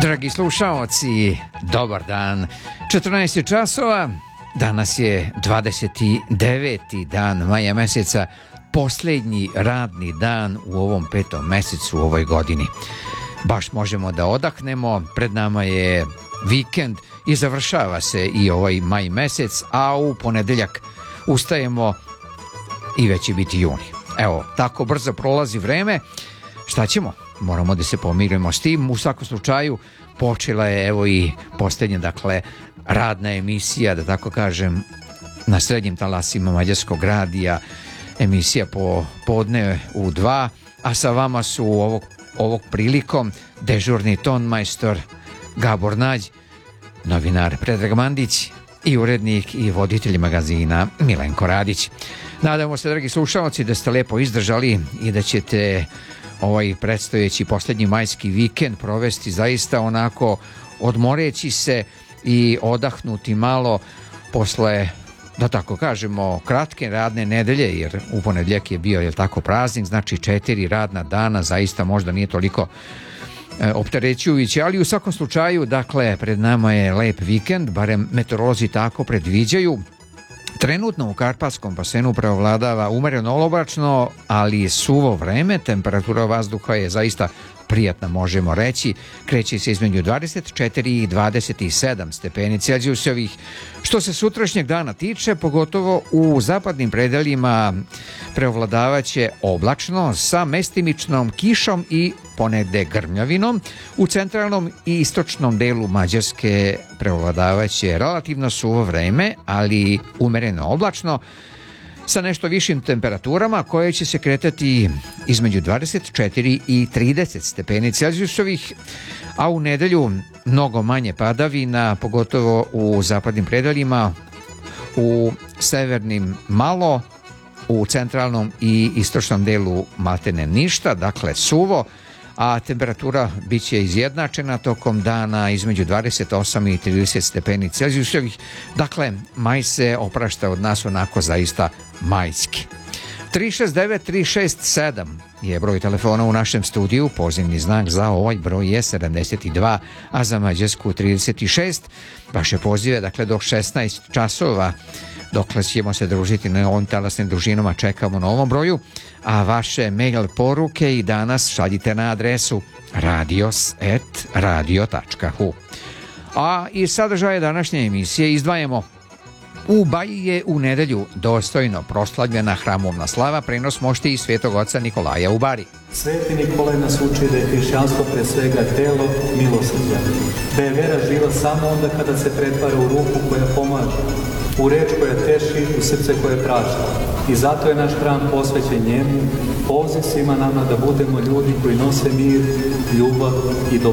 Dragi slušaoci, dobar dan. 14 je časova, danas je 29. dan maja meseca, posljednji radni dan u ovom 5. mesecu u ovoj godini. Baš možemo da odahnemo, pred nama je vikend i završava se i ovaj maj mesec, a u ponedeljak ustajemo i već će biti juni. Evo, tako brzo prolazi vreme, šta ćemo? Moramo da se pomirimo s tim. U svakom slučaju počela je evo i posljednja, dakle, radna emisija, da tako kažem, na srednjim talasima Mađarskog radija, emisija po podne u 2, a sa vama su ovog prilikom dežurni tonmajstor Gabor Nađ, novinar Predrag Mandić i urednik i voditelj magazina Milenko Radić. Nadamo se, dragi slušalci, da ste lepo izdržali i da ćete ovaj predstojeći posljednji majski vikend provesti zaista onako odmoreći se i odahnuti malo posle, da tako kažemo, kratke radne nedelje, jer u ponedjeljak je bio, jel tako, praznik, znači 4 radna dana, zaista možda nije toliko opterećujući, ali u svakom slučaju, dakle, pred nama je lep vikend, barem meteorolozi tako predviđaju. Trenutno u Karpatskom basenu preovladava umereno oblačno, ali suvo vreme, temperatura vazduha je zaista prijatna, možemo reći, kreće se između 24 i 27 stepeni Celzijusovih. Što se sutrašnjeg dana tiče, pogotovo u zapadnim predeljima preovladavaće oblačno sa mestimičnom kišom i ponegde grmljavinom. U centralnom i istočnom delu Mađarske preovladavaće relativno suvo vreme, ali umereno oblačno, sa nešto višim temperaturama koje će se kretati između 24 i 30 stepeni Celzijusovih, a u nedelju mnogo manje padavina, pogotovo u zapadnim predeljima, u severnim malo, u centralnom i istočnom delu maltene ništa, dakle suvo, a temperatura bit će izjednačena tokom dana između 28 i 30 stepeni Celzijusovih. Dakle, maj se oprašta od nas onako zaista majski. 369-367 je broj telefona u našem studiju, pozivni znak za ovaj broj je 72, a za Mađarsku 36. Vaše pozive, dakle, do 16 časova, dokle ćemo se družiti na ovim talasnim družinama, čekamo na ovom broju, a vaše mail poruke i danas šaljite na adresu radios@radio.hu. A iz sadržaja današnje emisije izdvajamo: u Baji je u nedelju dostojno proslavljena hramovna slava, prenos mošti i svetog oca Nikolaja u Bari. Sveti Nikolaj nas uči da je hrišćanstvo pre svega delo milosrđa, da je vera živa samo onda kada se pretvara u ruku koja pomaže, u reč koja teši, u srce koje prašta. I zato je naš hram posvećen njemu, poziv svima nama da budemo ljudi koji nose mir, ljubav i